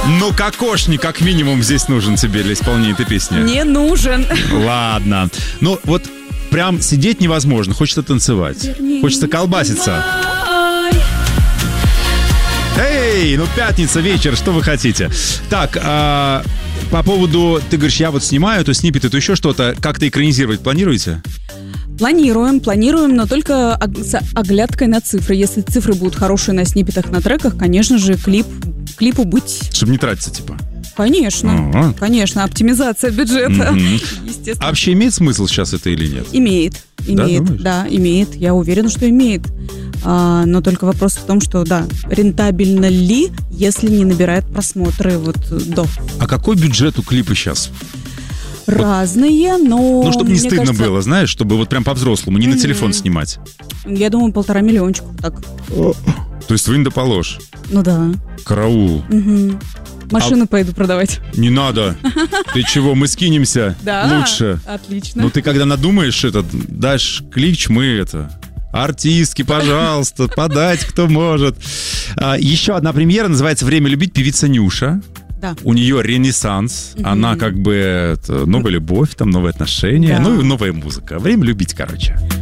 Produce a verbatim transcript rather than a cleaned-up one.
Ну, кокошник как минимум здесь нужен тебе для исполнения этой песни. Не нужен. Ладно. Ну, вот прям сидеть невозможно. Хочется танцевать. Верни. Хочется колбаситься. Эй, ну пятница, вечер, что вы хотите? Так, а, по поводу, ты говоришь, я вот снимаю, то сниппеты, то еще что-то. Как-то экранизировать планируете? Планируем, планируем, но только с оглядкой на цифры. Если цифры будут хорошие на сниппетах, на треках, конечно же, клип, клипу быть... Чтобы не тратиться, типа? Конечно, А-а-а. конечно, оптимизация бюджета, mm-hmm. естественно. А вообще имеет смысл сейчас это или нет? Имеет, имеет, да, да, имеет. Я уверена, что имеет. А, но только вопрос в том, что, да, рентабельно ли, если не набирает просмотры вот до. А какой бюджет у клипа сейчас? Разные, но... Ну, чтобы не стыдно кажется... было, знаешь, чтобы вот прям по-взрослому, не mm-hmm. на телефон снимать. Я думаю, полтора миллиончика, так. То есть вынь да положь? Ну да. Караул. Угу. Машину а... пойду продавать. Не надо. Ты чего, мы скинемся да, лучше. Отлично. Ну ты когда надумаешь этот, дашь клич, мы это... Артистки, пожалуйста, подать кто может. А, еще одна премьера, называется «Время любить», певица Нюша. Да. У нее ренессанс, mm-hmm. она как бы это, новая любовь, там новые отношения, да. ну и новая музыка. Время любить, короче.